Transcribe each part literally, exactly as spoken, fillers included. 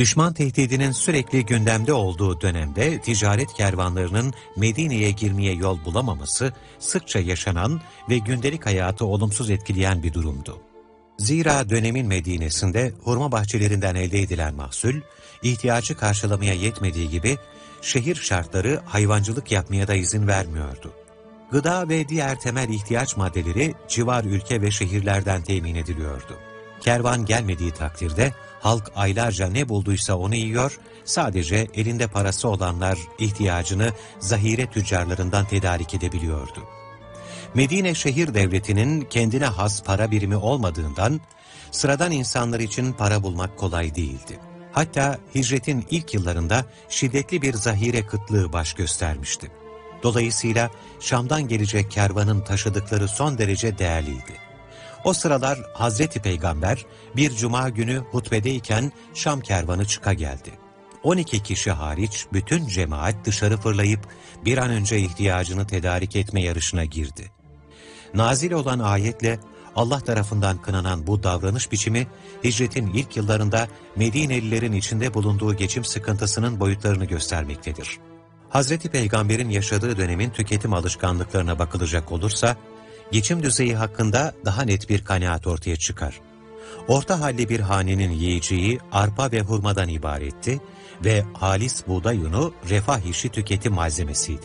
Düşman tehdidinin sürekli gündemde olduğu dönemde ticaret kervanlarının Medine'ye girmeye yol bulamaması sıkça yaşanan ve gündelik hayatı olumsuz etkileyen bir durumdu. Zira dönemin Medine'sinde hurma bahçelerinden elde edilen mahsul, ihtiyacı karşılamaya yetmediği gibi şehir şartları hayvancılık yapmaya da izin vermiyordu. Gıda ve diğer temel ihtiyaç maddeleri civar ülke ve şehirlerden temin ediliyordu. Kervan gelmediği takdirde halk aylarca ne bulduysa onu yiyor, sadece elinde parası olanlar ihtiyacını zahire tüccarlarından tedarik edebiliyordu. Medine şehir devletinin kendine has para birimi olmadığından sıradan insanlar için para bulmak kolay değildi. Hatta hicretin ilk yıllarında şiddetli bir zahire kıtlığı baş göstermişti. Dolayısıyla Şam'dan gelecek kervanın taşıdıkları son derece değerliydi. O sıralar Hazreti Peygamber bir cuma günü hutbedeyken Şam kervanı çıka geldi. on iki kişi hariç bütün cemaat dışarı fırlayıp bir an önce ihtiyacını tedarik etme yarışına girdi. Nazil olan ayetle Allah tarafından kınanan bu davranış biçimi, hicretin ilk yıllarında Medinelilerin içinde bulunduğu geçim sıkıntısının boyutlarını göstermektedir. Hazreti Peygamber'in yaşadığı dönemin tüketim alışkanlıklarına bakılacak olursa, geçim düzeyi hakkında daha net bir kanaat ortaya çıkar. Orta halli bir hanenin yiyeceği arpa ve hurmadan ibaretti ve halis buğday unu refah işi tüketim malzemesiydi.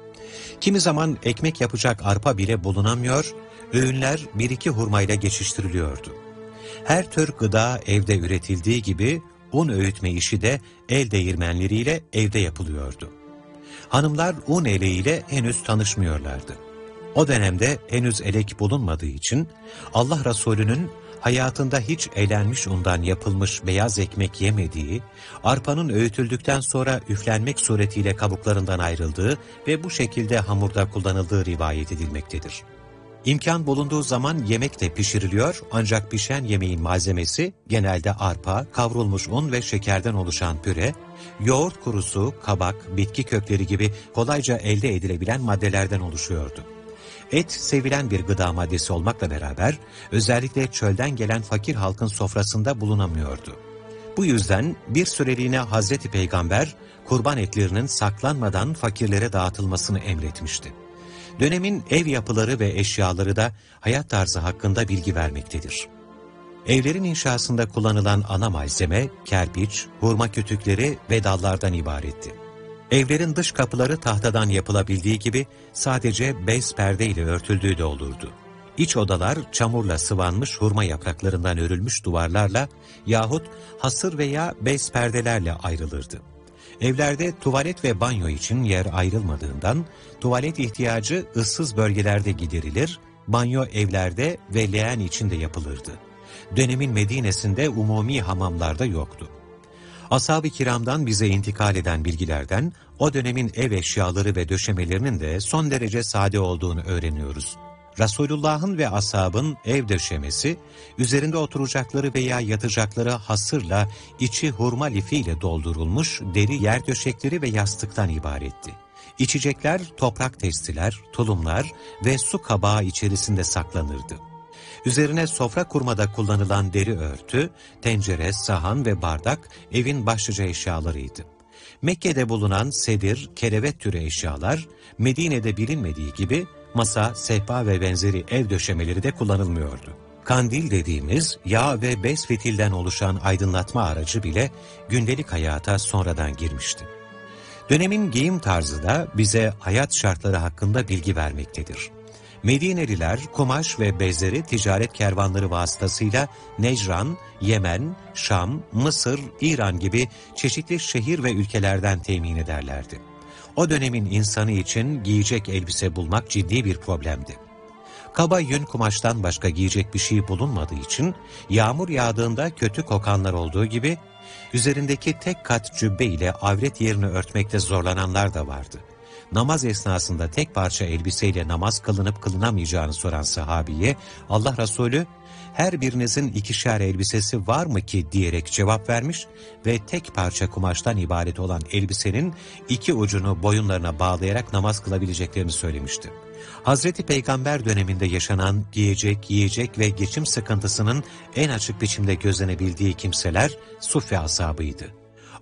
Kimi zaman ekmek yapacak arpa bile bulunamıyor, öğünler bir iki hurmayla geçiştiriliyordu. Her tür gıda evde üretildiği gibi un öğütme işi de el değirmenleriyle evde yapılıyordu. Hanımlar un eleğiyle henüz tanışmıyorlardı. O dönemde henüz elek bulunmadığı için Allah Resulü'nün hayatında hiç elenmiş undan yapılmış beyaz ekmek yemediği, arpanın öğütüldükten sonra üflenmek suretiyle kabuklarından ayrıldığı ve bu şekilde hamurda kullanıldığı rivayet edilmektedir. İmkan bulunduğu zaman yemek de pişiriliyor ancak pişen yemeğin malzemesi genelde arpa, kavrulmuş un ve şekerden oluşan püre, yoğurt kurusu, kabak, bitki kökleri gibi kolayca elde edilebilen maddelerden oluşuyordu. Et sevilen bir gıda maddesi olmakla beraber özellikle çölden gelen fakir halkın sofrasında bulunamıyordu. Bu yüzden bir süreliğine Hazreti Peygamber kurban etlerinin saklanmadan fakirlere dağıtılmasını emretmişti. Dönemin ev yapıları ve eşyaları da hayat tarzı hakkında bilgi vermektedir. Evlerin inşasında kullanılan ana malzeme kerpiç, hurma kütükleri ve dallardan ibaretti. Evlerin dış kapıları tahtadan yapılabildiği gibi sadece bez perde ile örtüldüğü de olurdu. İç odalar çamurla sıvanmış hurma yapraklarından örülmüş duvarlarla yahut hasır veya bez perdelerle ayrılırdı. Evlerde tuvalet ve banyo için yer ayrılmadığından tuvalet ihtiyacı ıssız bölgelerde giderilir, banyo evlerde ve leğen içinde yapılırdı. Dönemin Medine'sinde umumi hamamlarda yoktu. Ashab-ı kiramdan bize intikal eden bilgilerden o dönemin ev eşyaları ve döşemelerinin de son derece sade olduğunu öğreniyoruz. Resulullah'ın ve ashabın ev döşemesi, üzerinde oturacakları veya yatacakları hasırla içi hurma lifiyle doldurulmuş deri yer döşekleri ve yastıktan ibaretti. İçecekler toprak testiler, tulumlar ve su kabağı içerisinde saklanırdı. Üzerine sofra kurmada kullanılan deri örtü, tencere, sahan ve bardak evin başlıca eşyalarıydı. Mekke'de bulunan sedir, kerevet türü eşyalar, Medine'de bilinmediği gibi masa, sehpa ve benzeri ev döşemeleri de kullanılmıyordu. Kandil dediğimiz yağ ve bez fitilden oluşan aydınlatma aracı bile gündelik hayata sonradan girmişti. Dönemin giyim tarzı da bize hayat şartları hakkında bilgi vermektedir. Medineliler kumaş ve bezleri ticaret kervanları vasıtasıyla Necran, Yemen, Şam, Mısır, İran gibi çeşitli şehir ve ülkelerden temin ederlerdi. O dönemin insanı için giyecek elbise bulmak ciddi bir problemdi. Kaba yün kumaştan başka giyecek bir şey bulunmadığı için yağmur yağdığında kötü kokanlar olduğu gibi üzerindeki tek kat cübbe ile avret yerini örtmekte zorlananlar da vardı. Namaz esnasında tek parça elbiseyle namaz kılınıp kılınamayacağını soran sahabiye Allah Resulü her birinizin ikişer elbisesi var mı ki diyerek cevap vermiş ve tek parça kumaştan ibaret olan elbisenin iki ucunu boyunlarına bağlayarak namaz kılabileceklerini söylemişti. Hazreti Peygamber döneminde yaşanan giyecek, yiyecek ve geçim sıkıntısının en açık biçimde gözlenebildiği kimseler Suffe ashabıydı.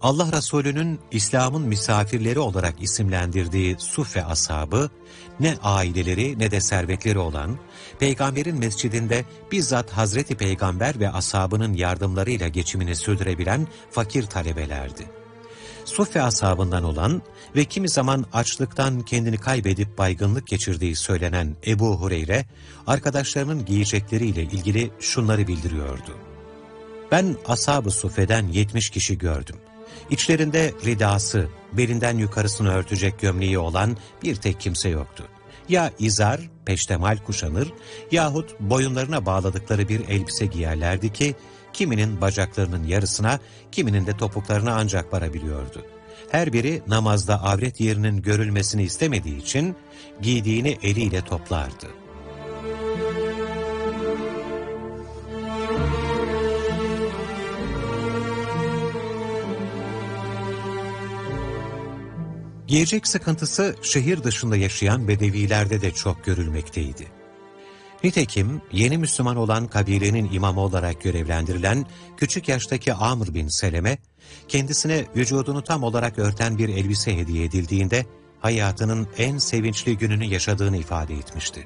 Allah Resulü'nün İslam'ın misafirleri olarak isimlendirdiği Suffe ashabı, ne aileleri ne de servetleri olan, Peygamberin mescidinde bizzat Hazreti Peygamber ve ashabının yardımlarıyla geçimini sürdürebilen fakir talebelerdi. Suffe ashabından olan ve kimi zaman açlıktan kendini kaybedip baygınlık geçirdiği söylenen Ebu Hureyre, arkadaşlarının giyecekleriyle ilgili şunları bildiriyordu. Ben ashab-ı Suffe'den yetmiş kişi gördüm. İçlerinde ridası, belinden yukarısını örtecek gömleği olan bir tek kimse yoktu. Ya izar, peştemal kuşanır yahut boyunlarına bağladıkları bir elbise giyerlerdi ki, kiminin bacaklarının yarısına, kiminin de topuklarına ancak varabiliyordu. Her biri namazda avret yerinin görülmesini istemediği için giydiğini eliyle toplardı. Yiyecek sıkıntısı şehir dışında yaşayan bedevilerde de çok görülmekteydi. Nitekim yeni Müslüman olan kabilenin imamı olarak görevlendirilen küçük yaştaki Amr bin Seleme, kendisine vücudunu tam olarak örten bir elbise hediye edildiğinde hayatının en sevinçli gününü yaşadığını ifade etmişti.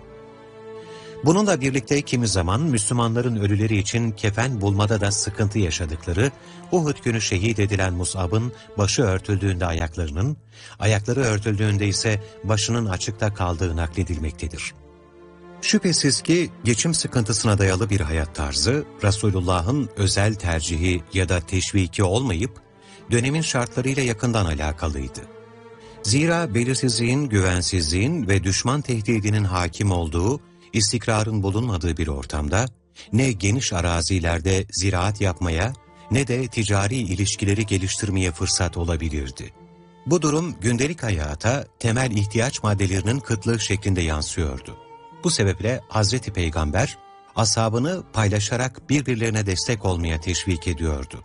Bununla birlikte kimi zaman Müslümanların ölüleri için kefen bulmada da sıkıntı yaşadıkları, Uhud günü şehit edilen Mus'ab'ın başı örtüldüğünde ayaklarının, ayakları örtüldüğünde ise başının açıkta kaldığı nakledilmektedir. Şüphesiz ki geçim sıkıntısına dayalı bir hayat tarzı, Resulullah'ın özel tercihi ya da teşviki olmayıp, dönemin şartlarıyla yakından alakalıydı. Zira belirsizliğin, güvensizliğin ve düşman tehdidinin hakim olduğu, istikrarın bulunmadığı bir ortamda, ne geniş arazilerde ziraat yapmaya, ne de ticari ilişkileri geliştirmeye fırsat olabilirdi. Bu durum gündelik hayata temel ihtiyaç maddelerinin kıtlığı şeklinde yansıyordu. Bu sebeple Hazreti Peygamber, ashabını paylaşarak birbirlerine destek olmaya teşvik ediyordu.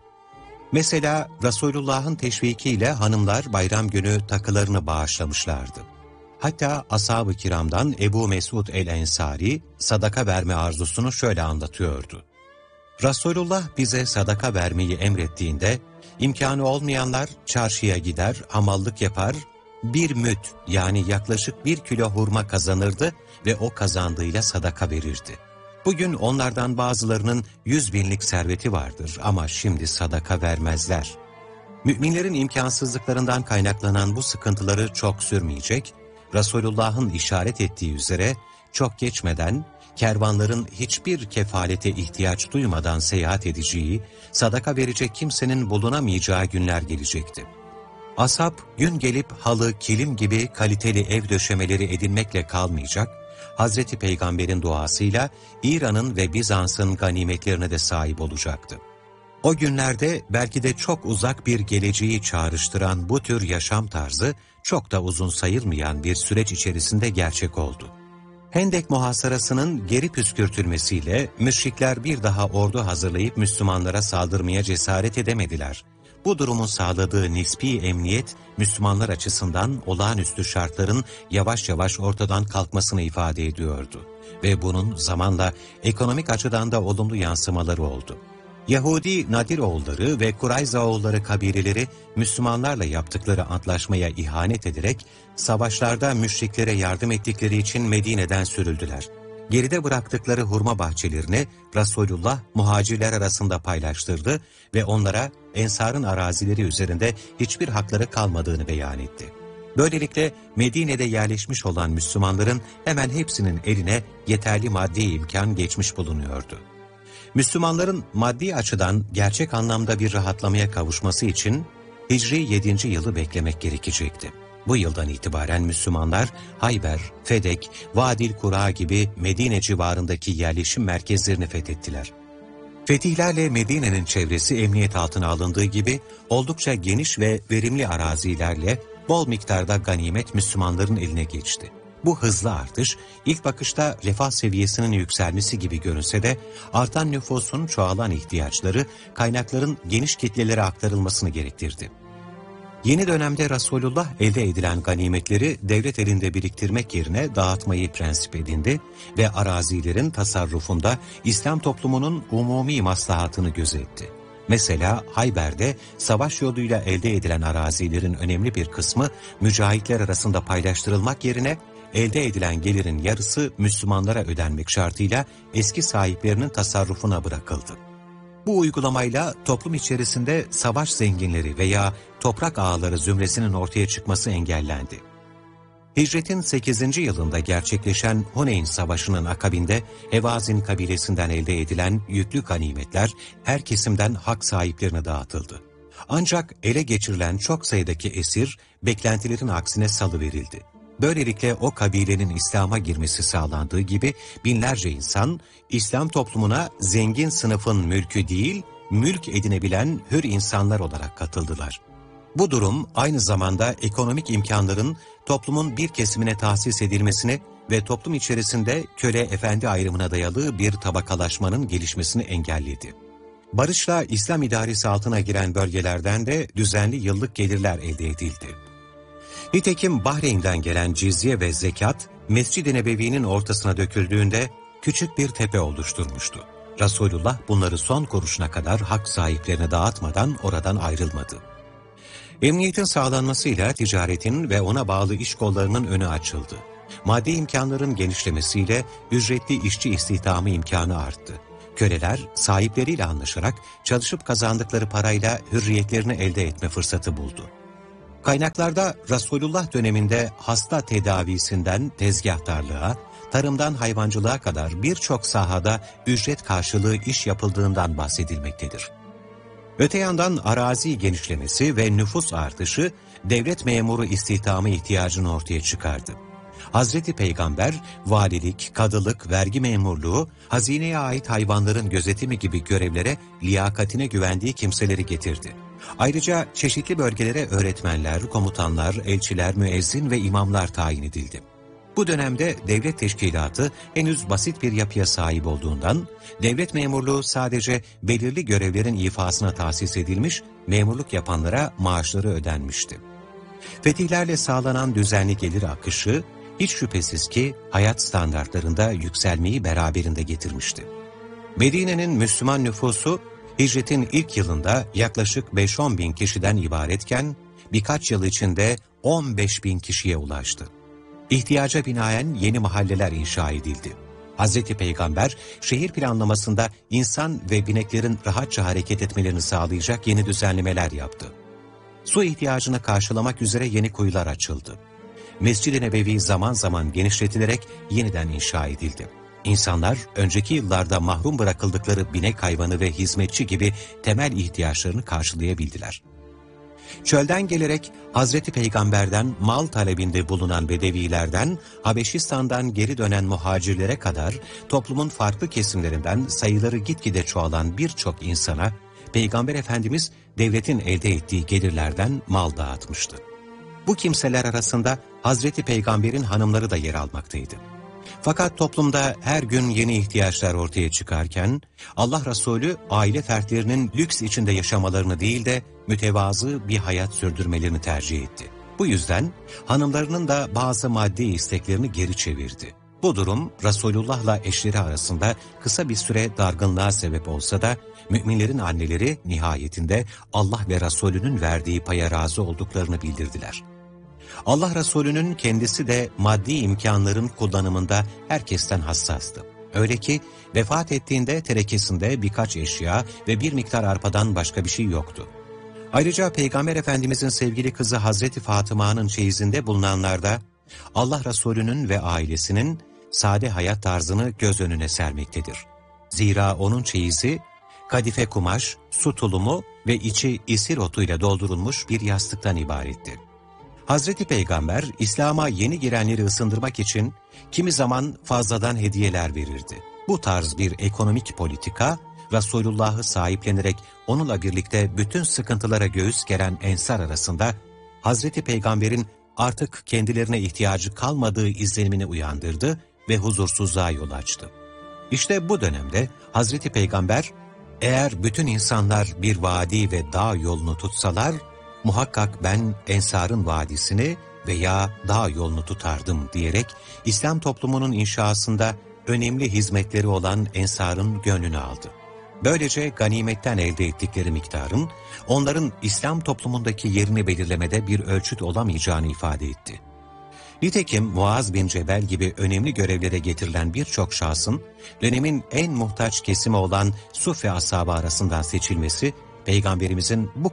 Mesela Resulullah'ın teşvikiyle hanımlar bayram günü takılarını bağışlamışlardı. Hatta ashab-ı kiramdan Ebu Mesud el-Ensari sadaka verme arzusunu şöyle anlatıyordu. Resulullah bize sadaka vermeyi emrettiğinde, imkanı olmayanlar çarşıya gider, hamallık yapar, bir müt yani yaklaşık bir kilo hurma kazanırdı ve o kazandığıyla sadaka verirdi. Bugün onlardan bazılarının yüz binlik serveti vardır ama şimdi sadaka vermezler. Müminlerin imkansızlıklarından kaynaklanan bu sıkıntıları çok sürmeyecek, Resulullah'ın işaret ettiği üzere çok geçmeden kervanların hiçbir kefalete ihtiyaç duymadan seyahat edeceği, sadaka verecek kimsenin bulunamayacağı günler gelecekti. Ashab gün gelip halı, kilim gibi kaliteli ev döşemeleri edinmekle kalmayacak, Hazreti Peygamber'in duasıyla İran'ın ve Bizans'ın ganimetlerine de sahip olacaktı. O günlerde belki de çok uzak bir geleceği çağrıştıran bu tür yaşam tarzı çok da uzun sayılmayan bir süreç içerisinde gerçek oldu. Hendek muhasarasının geri püskürtülmesiyle müşrikler bir daha ordu hazırlayıp Müslümanlara saldırmaya cesaret edemediler. Bu durumun sağladığı nispi emniyet, Müslümanlar açısından olağanüstü şartların yavaş yavaş ortadan kalkmasını ifade ediyordu. Ve bunun zamanla ekonomik açıdan da olumlu yansımaları oldu. Yahudi Nadiroğulları ve Kurayzaoğulları kabileleri Müslümanlarla yaptıkları antlaşmaya ihanet ederek savaşlarda müşriklere yardım ettikleri için Medine'den sürüldüler. Geride bıraktıkları hurma bahçelerini Resulullah muhacirler arasında paylaştırdı ve onlara Ensar'ın arazileri üzerinde hiçbir hakları kalmadığını beyan etti. Böylelikle Medine'de yerleşmiş olan Müslümanların hemen hepsinin eline yeterli maddi imkan geçmiş bulunuyordu. Müslümanların maddi açıdan gerçek anlamda bir rahatlamaya kavuşması için Hicri yedinci yılı beklemek gerekecekti. Bu yıldan itibaren Müslümanlar Hayber, Fedek, Vadil Kura gibi Medine civarındaki yerleşim merkezlerini fethettiler. Fetihlerle Medine'nin çevresi emniyet altına alındığı gibi oldukça geniş ve verimli arazilerle bol miktarda ganimet Müslümanların eline geçti. Bu hızlı artış ilk bakışta refah seviyesinin yükselmesi gibi görünse de artan nüfusun çoğalan ihtiyaçları kaynakların geniş kitlelere aktarılmasını gerektirdi. Yeni dönemde Resulullah elde edilen ganimetleri devlet elinde biriktirmek yerine dağıtmayı prensip edindi ve arazilerin tasarrufunda İslam toplumunun umumi maslahatını gözetti. Mesela Hayber'de savaş yoluyla elde edilen arazilerin önemli bir kısmı mücahitler arasında paylaştırılmak yerine elde edilen gelirin yarısı Müslümanlara ödenmek şartıyla eski sahiplerinin tasarrufuna bırakıldı. Bu uygulamayla toplum içerisinde savaş zenginleri veya toprak ağaları zümresinin ortaya çıkması engellendi. Hicretin sekizinci yılında gerçekleşen Huneyn Savaşı'nın akabinde Hevazin kabilesinden elde edilen yüklü ganimetler her kesimden hak sahiplerine dağıtıldı. Ancak ele geçirilen çok sayıdaki esir beklentilerin aksine salıverildi. Böylelikle o kabilenin İslam'a girmesi sağlandığı gibi binlerce insan İslam toplumuna zengin sınıfın mülkü değil, mülk edinebilen hür insanlar olarak katıldılar. Bu durum aynı zamanda ekonomik imkanların toplumun bir kesimine tahsis edilmesini ve toplum içerisinde köle-efendi ayrımına dayalı bir tabakalaşmanın gelişmesini engelledi. Barışla İslam idaresi altına giren bölgelerden de düzenli yıllık gelirler elde edildi. Nitekim Bahreyn'den gelen cizye ve zekat, Mescid-i Nebevi'nin ortasına döküldüğünde küçük bir tepe oluşturmuştu. Resulullah bunları son kuruşuna kadar hak sahiplerine dağıtmadan oradan ayrılmadı. Emniyetin sağlanmasıyla ticaretin ve ona bağlı iş kollarının önü açıldı. Maddi imkanların genişlemesiyle ücretli işçi istihdamı imkanı arttı. Köleler sahipleriyle anlaşarak çalışıp kazandıkları parayla hürriyetlerini elde etme fırsatı buldu. Kaynaklarda Resulullah döneminde hasta tedavisinden tezgahtarlığa, tarımdan hayvancılığa kadar birçok sahada ücret karşılığı iş yapıldığından bahsedilmektedir. Öte yandan arazi genişlemesi ve nüfus artışı devlet memuru istihdamı ihtiyacını ortaya çıkardı. Hazreti Peygamber valilik, kadılık, vergi memurluğu, hazineye ait hayvanların gözetimi gibi görevlere liyakatine güvendiği kimseleri getirdi. Ayrıca çeşitli bölgelere öğretmenler, komutanlar, elçiler, müezzin ve imamlar tayin edildi. Bu dönemde devlet teşkilatı henüz basit bir yapıya sahip olduğundan, devlet memurluğu sadece belirli görevlerin ifasına tahsis edilmiş, memurluk yapanlara maaşları ödenmişti. Fetihlerle sağlanan düzenli gelir akışı, hiç şüphesiz ki hayat standartlarında yükselmeyi beraberinde getirmişti. Medine'nin Müslüman nüfusu, hicretin ilk yılında yaklaşık beş on bin kişiden ibaretken, birkaç yıl içinde on beş bin kişiye ulaştı. İhtiyaca binaen yeni mahalleler inşa edildi. Hazreti Peygamber, şehir planlamasında insan ve bineklerin rahatça hareket etmelerini sağlayacak yeni düzenlemeler yaptı. Su ihtiyacını karşılamak üzere yeni kuyular açıldı. Mescid-i Nebevi zaman zaman genişletilerek yeniden inşa edildi. İnsanlar önceki yıllarda mahrum bırakıldıkları binek hayvanı ve hizmetçi gibi temel ihtiyaçlarını karşılayabildiler. Çölden gelerek Hazreti Peygamber'den mal talebinde bulunan Bedevilerden, Habeşistan'dan geri dönen muhacirlere kadar toplumun farklı kesimlerinden sayıları gitgide çoğalan birçok insana Peygamber Efendimiz devletin elde ettiği gelirlerden mal dağıtmıştı. Bu kimseler arasında Hazreti Peygamber'in hanımları da yer almaktaydı. Fakat toplumda her gün yeni ihtiyaçlar ortaya çıkarken, Allah Resulü aile fertlerinin lüks içinde yaşamalarını değil de mütevazı bir hayat sürdürmelerini tercih etti. Bu yüzden hanımlarının da bazı maddi isteklerini geri çevirdi. Bu durum Resulullah'la eşleri arasında kısa bir süre dargınlığa sebep olsa da müminlerin anneleri nihayetinde Allah ve Resulünün verdiği paya razı olduklarını bildirdiler. Allah Resulü'nün kendisi de maddi imkanların kullanımında herkesten hassastı. Öyle ki vefat ettiğinde terekesinde birkaç eşya ve bir miktar arpadan başka bir şey yoktu. Ayrıca Peygamber Efendimizin sevgili kızı Hazreti Fatıma'nın çeyizinde bulunanlarda Allah Resulü'nün ve ailesinin sade hayat tarzını göz önüne sermektedir. Zira onun çeyizi kadife kumaş, su tulumu ve içi isir otuyla doldurulmuş bir yastıktan ibaretti. Hazreti Peygamber, İslam'a yeni girenleri ısındırmak için kimi zaman fazladan hediyeler verirdi. Bu tarz bir ekonomik politika, Resulullah'ı sahiplenerek onunla birlikte bütün sıkıntılara göğüs geren ensar arasında Hazreti Peygamber'in artık kendilerine ihtiyacı kalmadığı izlenimini uyandırdı ve huzursuzluğa yol açtı. İşte bu dönemde Hazreti Peygamber, eğer bütün insanlar bir vadi ve dağ yolunu tutsalar, muhakkak ben Ensar'ın vadisini veya dağ yolunu tutardım diyerek İslam toplumunun inşasında önemli hizmetleri olan Ensar'ın gönlünü aldı. Böylece ganimetten elde ettikleri miktarın onların İslam toplumundaki yerini belirlemede bir ölçüt olamayacağını ifade etti. Nitekim Muaz bin Cebel gibi önemli görevlere getirilen birçok şahsın dönemin en muhtaç kesimi olan Suffe ashabı arasından seçilmesi Peygamberimizin bu